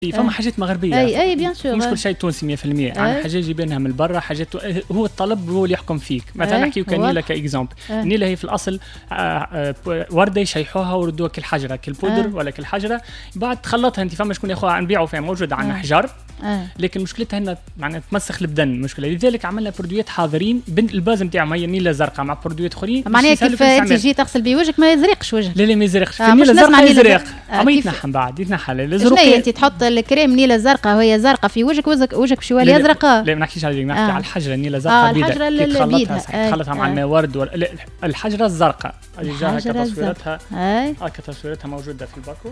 فما حاجات مغربيه اي بيان سور مش كل شيء تونسي 100%. يعني حاجات جايبينها من برا، حاجات هو الطلب هو اللي يحكم فيك. مثلا نحكيو كنيله كاكزامبل. النيله هي في الاصل ورده يشيحوها ويردوها كالحجره كالبودر ولا كالحجره، بعد تخلطها انت. فما شكون ياخذها نبيعوا فيها موجوده عندنا حجر، لكن مشكلتها انها معناتها تمسخ البدن مشكله. لذلك عملنا برودويات حاضرين الباز نتاعهم هي النيله الزرقاء مع برودويات اخرين. معناها كيف تجي تغسل بيه وجهك ما يزرقش وجهك؟ لا ما يزرقش. النيله الزرقاء يزرق اما يتنحى بعد يتنحى الازرق. شنو انت تحط الكريم نيله زرقاء وهي زرقاء في وجهك وجهك شو يولي ازرق؟ لا ما نحكيش على نحكي على الحجره النيله الزرقاء بيضاء تخلطها مع الماء ورد الحجره الزرقاء اللي جاها كتصويرتها كتصويرتها موجوده في الباكو.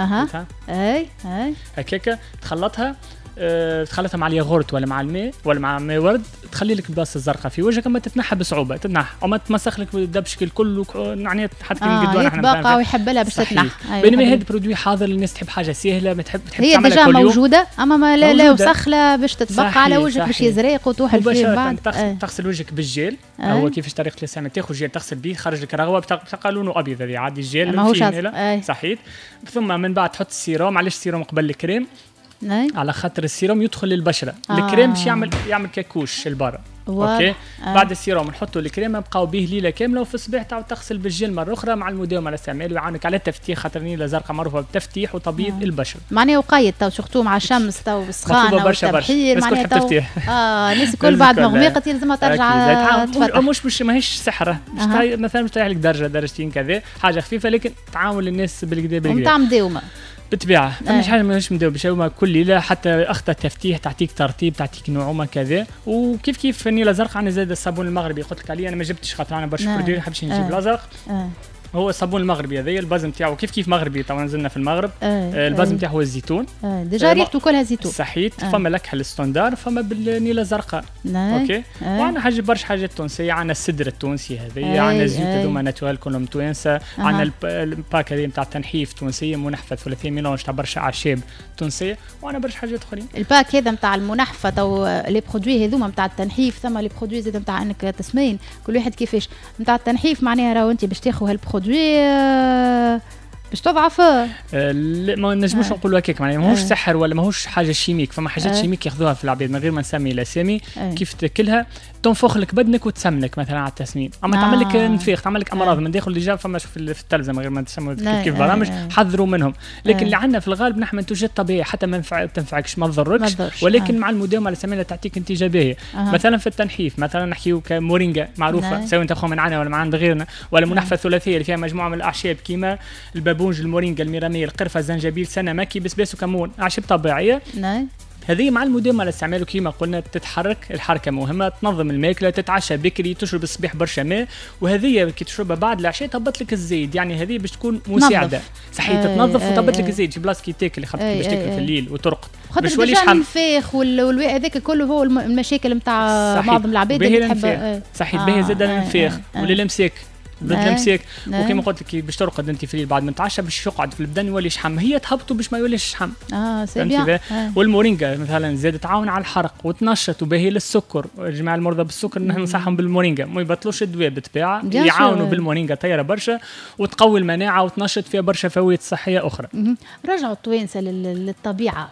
اي هكاك تخلطها مع الياغورت ولا مع الماء ولا مع ماء ورد، تخلي لك البلاصه الزرقاء في وجهك اما تتنحى بصعوبه تتنحى وما تمسخ لك الدبش الكل يعني حتى كي نقدوها احنا يتبقى ويحب لها باش تتنحى. بينما هذا برودوي حاضر للناس تحب حاجه سهله ما تحب هي ديجا موجوده اما ما لا وسخ لا باش تتبقى على وجهك باش يزرق وتوحل فيه بعد. تغسل وجهك بالجيل. هو كيفاش طريقه الاستعمال؟ تاخذ جيل تغسل به خرج لك رغوه بتلقى لونه ابيض هذه عادي الجيل فيه صحيت. ثم من بعد تحط السيروم. علاش السيروم قبل الكريم؟ على خاطر السيروم يدخل للبشره. الكريم باش يعمل كاكوش البارة. اوكي بعد السيروم نحطوا الكريم نبقاو به ليله كامله، وفي الصباح تعاود تغسل بالجل مره اخرى مع المداومه على الاستعمال، ويعاونك على التفتيح. خاطر النيله الزرقاء معروفه بالتفتيح وتبييض البشره. معناها وقايد تو سورتو مع الشمس تو بالسخانه والتبحير معناها تو الناس الكل بعد ما غمقت يلزمها ترجع تفتح. مش ماهيش سحره مثلا مش طايح لك درجتين كذا حاجه خفيفه، لكن تعاون الناس بالكدا ومتاع مداومه بالطبيعه. فماش حاجه ماهيش مداومه بشومه كل ليله حتى اخطا تفتيح تعطيك ترتيب تعطيك نعومه كذا. وكيف النيله الزرقاء عندنا زاد الصابون المغربي قلت لك عليه. انا ما جبتش خاطر انا برشا برودوي حبش نجيب الازرق. هو الصابون المغربي هذايا الباز نتاعو كيف مغربي. طبعا نزلنا في المغرب. الباز نتاعو هو الزيتون. ديجا ريحته كلها زيتون صحيت. فما لكحل الستاندار فما بالنيله الزرقاء. اوكي وعندنا حاجه برشا حاجات تونسيه. عندنا السدر التونسي هذايا، عندنا الزيوت هذوما ناتورال كلهم توانسه. عندنا الباك هذا نتاع التنحيف تونسيه منحفه ثلاثيه ميلونج تاع برشا اعشاب تونسيه. وعندنا برشا حاجات اخرين. الباك هذا نتاع المنحفه تو لي برودوي هذوما نتاع التنحيف. ثم لي برودوي زاد نتاع انك تسمين كل واحد كيفاش. نتاع التنحيف معناها راهو انت باش تاخذ هالبرودوي باش تضعف. لا ما نجموش نقولوا هكاك معناها ماهوش سحر ولا ماهوش حاجه شيميك. فما حاجات شيميك ياخذوها في العباد من غير ما نسمي الاسامي. كيف تاكلها تنفخ لك بدنك وتسمنك مثلا على التسمين، اما تعمل لك نفيخ تعمل لك امراض من داخل. اللي جا فما في التلفزه من غير ما تسموا كيف برامج حذروا منهم. لكن اللي عندنا في الغالب نحن منتوجات طبيعيه حتى ما تنفعكش ما تضركش، ولكن مع المداومه على السمنه تعطيك نتيجه باهيه. مثلا في التنحيف مثلا نحكيو كمورينجا معروفه سواء انت من عنا ولا من عند غيرنا، ولا منحفه ثلاثيه اللي فيها مجموعه من الاعشاب كيما البابونج المورينجا الميراميه القرفه الزنجبيل سنه مكي بسباس وكمون اعشاب طبيعيه. هذه مع المداومه على استعماله كيما قلنا تتحرك الحركه مهمه، تنظم الماكله، تتعشى بكري، تشرب الصباح برشا ماء. وهذه كي تشربها بعد العشاء تهبط لك الزيت. يعني هذه باش تكون مساعده صحيح تتنظف وتهبط لك الزيت في بلاصه كي تاكل خاطر باش تاكل في الليل وترقد باش تولي شحم. الفيخ هذاك كله هو المشاكل نتاع معظم العباد اللي تحب صحيح باهي زاد الانفاخ ولا الامساك بالامساك. وكما قلت لك باش ترقد انت في الليل بعد ما تعشى باش يقعد في البدن يولي شحم. هي تهبطوا باش ما يوليش شحم. سي والمورينجا مثلا زاد تعاون على الحرق وتنشط وباهي للسكر. الجماعه المرضى بالسكر نحن ننصحهم بالمورينجا ما يبطلوش الدواء بالطبيعه يعاونوا بالمورينجا طياره برشا وتقوي المناعه وتنشط فيها برشا فوائد صحيه اخرى. رجعوا التوانسه للطبيعه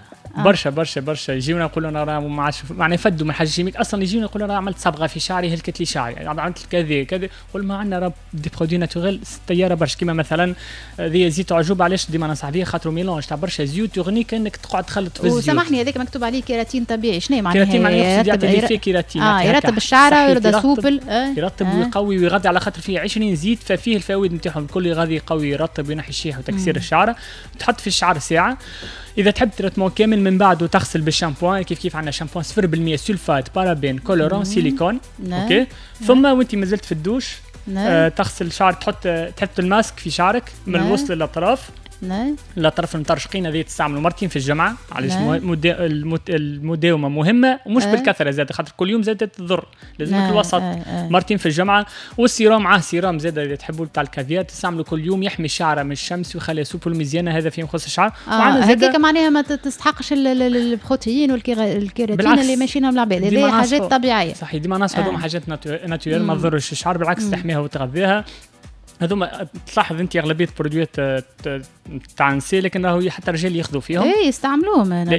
برشا يجيونا يقولوا انا راه ما عادش معناها يفدوا من حاجه شيميك اصلا. يجيونا يقولوا انا عملت صبغه في شعري هلكت لي شعري عملت كذا قول ما عندنا راه دي برودوي ناتوريل طياره برشا. كيما مثلا ذي زيت عجوب علاش ديما ننصح بيه خاطر ميلونج تاع برشا زيوت يغنيك كانك تقعد تخلط في الزيوت. وسامحني هذاك مكتوب عليه كيراتين طبيعي. شنو معناها كيراتين؟ معناها يقصد يعطي كيراتين يرطب الشعر ويرد سوبل يرطب ويقوي ويغذي على خاطر فيه 20 زيت ففيه الفوائد نتاعهم الكل يغذي يقوي يرطب وينحي الشيح وتكسير الشعر. تحط في الشعر ساعه. اذا تحب تريتمون كامل من بعد وتغسل بالشامبوان كيف عندنا شامبوان 0% سلفات بارابين كولورون سيليكون. اوكي ثم وانت مازلت في الدوش تغسل شعر تحط الماسك في شعرك من الوسط للاطراف. الاطراف المترشقين هذه تستعملوا مرتين في الجمعه علاش المداومه مهمه ومش بالكثره زاد خاطر كل يوم زاد تضر لازمك الوسط مرتين في الجمعه. والسيروم معاه سيروم زاد اذا تحبوا بتاع الكافيات تستعملوا كل يوم يحمي الشعر من الشمس ويخليه سوبل مزيانه. هذا فيما يخص الشعر. هذيك معناها ما تستحقش البروتين والكيراتين اللي ماشيينهم العباد. هذه حاجات طبيعيه صحيح ديما ناس هذوما حاجات ناتورال ما تضرش الشعر بالعكس تحميها وتغذيها. هذوما تلاحظ انت اغلبيه برودويات تاع النساء لكن راهو حتى الرجال ياخذوا فيهم. اي يستعملوهم.